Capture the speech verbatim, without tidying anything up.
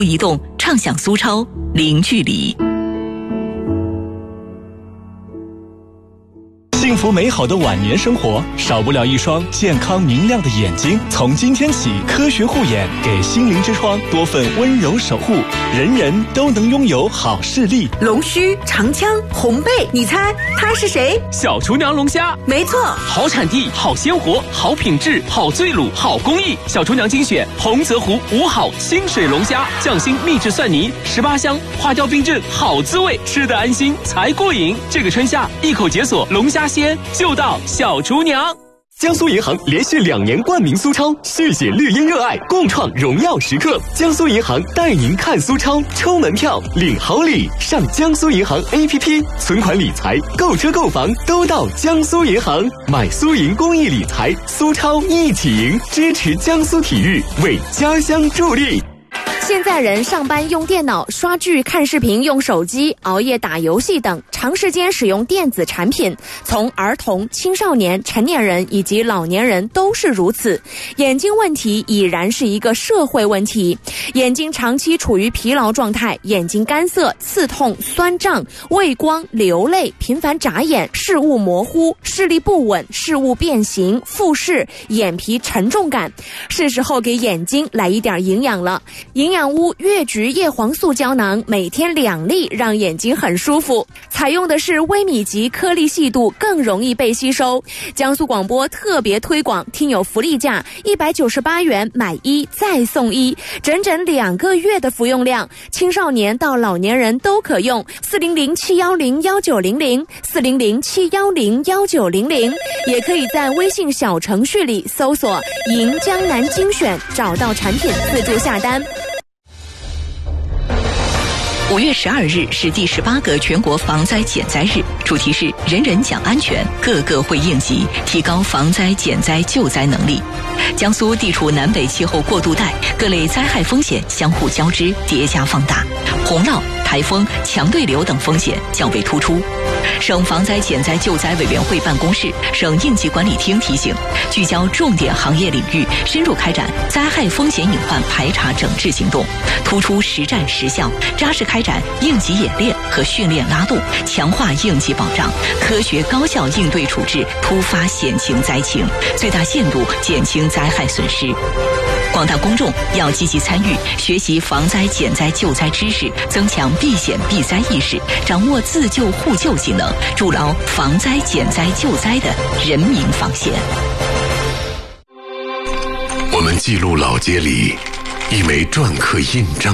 移动畅享苏超零距离。 幸福美好的晚年生活，少不了一双健康明亮的眼睛。从今天起，科学护眼给心灵之窗多份温柔守护，人人都能拥有好视力。 龙须、长枪、红背，你猜它是谁？ 小厨娘龙虾， 没错， 好产地、好鲜活、好品质、好醉卤、好工艺。小厨娘精选洪泽湖五好清水龙虾，匠心秘制蒜泥，十八香，花雕冰镇，好滋味，吃得安心才过瘾。这个春夏，一口解锁龙虾鲜，就到小厨娘。 江苏银行连续两年冠名苏超，续写绿茵热爱，共创荣耀时刻。江苏银行带您看苏超，抽门票领好礼，上江苏银行 A P P， 存款理财、购车购房都到江苏银行，买苏银公益理财，苏超一起赢，支持江苏体育，为家乡助力。 现在人上班用电脑、刷剧、看视频、用手机、熬夜打游戏等，长时间使用电子产品，从儿童、青少年、成年人以及老年人都是如此。眼睛问题已然是一个社会问题，眼睛长期处于疲劳状态，眼睛干涩、刺痛、酸胀、畏光、流泪、频繁眨眼、视物模糊、视力不稳、视物变形、复视、眼皮沉重感，是时候给眼睛来一点营养了。营养屋越橘叶黄素胶囊每天两粒，让眼睛很舒服。采用的是微米级，颗粒细度更容易被吸收。江苏广播特别推广，听友福利价一百九十八元买一再送一，整整两个月的服用量，青少年到老年人都可用。四零零七幺零幺九零零，四零零七幺零幺九零零，也可以在微信小程序里搜索“银江南精选”，找到产品自助下单。 五月十二日是第十八个全国防灾减灾日，主题是人人讲安全，个个会应急，提高防灾减灾救灾能力。江苏地处南北气候过渡带，各类灾害风险相互交织叠加放大，洪涝、台风、强对流等风险较为突出。省防灾减灾救灾委员会办公室、省应急管理厅提醒，聚焦重点行业领域，深入开展灾害风险隐患排查整治行动，突出实战实效，扎实开展应急演练和训练拉动，强化应急保障，科学高效应对处置突发险情灾情，最大限度减轻灾害损失。广大公众要积极参与，学习防灾减灾救灾知识，增强避险避灾意识，掌握自救互救技能，筑牢防灾减灾救灾的人民防线。 我们记录老街里一枚篆刻印章